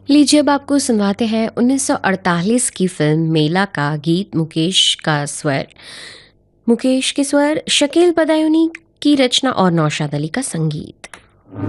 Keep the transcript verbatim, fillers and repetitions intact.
लीजिए अब आपको सुनवाते हैं उन्नीस सौ अड़तालीस की फ़िल्म मेला का गीत मुकेश का स्वर मुकेश के स्वर, शकील बदायूनी की रचना और नौशाद अली का संगीत।